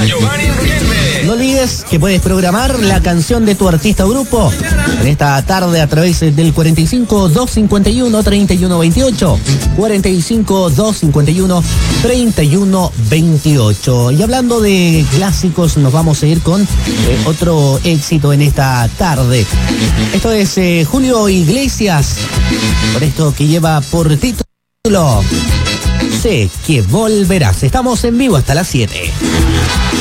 No olvides que puedes programar la canción de tu artista o grupo en esta tarde a través del 45 251 3128, 45 251 3128. Y hablando de clásicos, nos vamos a ir con otro éxito en esta tarde. Esto es Julio Iglesias, por esto que lleva por título Sé que volverás. Estamos en vivo hasta las 7.